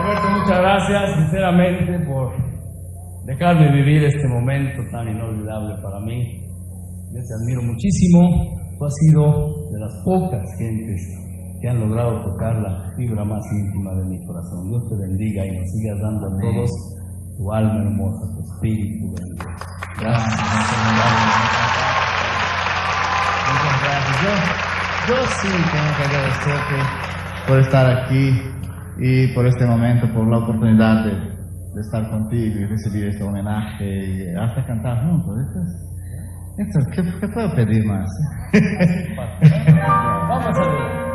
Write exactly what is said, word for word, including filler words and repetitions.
Roberto, muchas gracias, sinceramente, por dejarme vivir este momento tan inolvidable para mí. Yo te admiro muchísimo. Tú has sido de las pocas gentes que han logrado tocar la fibra más íntima de mi corazón. Dios te bendiga y nos sigas dando a todos tu alma hermosa, tu espíritu bendito. Gracias. Muchas gracias. Yo, yo sí tengo que agradecerte por estar aquí y por este momento, por la oportunidad de, de estar contigo y recibir este homenaje y hasta cantar juntos. Esto es, esto es, ¿qué, ¿Qué puedo pedir más? Vamos a ver.